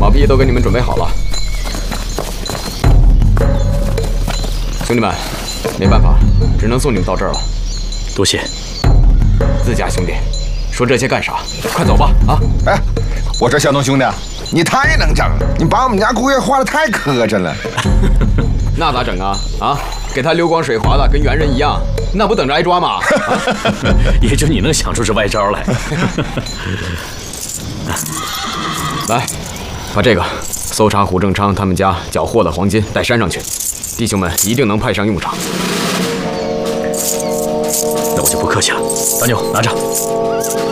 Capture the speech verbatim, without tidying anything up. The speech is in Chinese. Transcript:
马匹都给你们准备好了。兄弟们，没办法，只能送你们到这儿了。 多谢。 自家兄弟，说这些干啥？快走吧！啊！ 哎，我说小东兄弟，你太能整，你把我们家姑爷画的太磕碜了。 那咋整啊？啊，给他流光水滑的跟猿人一样，那不等着挨抓吗？啊、 也就你能想出这歪招来。 来，把这个搜查胡正昌他们家缴获的黄金带山上去，弟兄们一定能派上用场。 那我就不客气了，大妞拿着。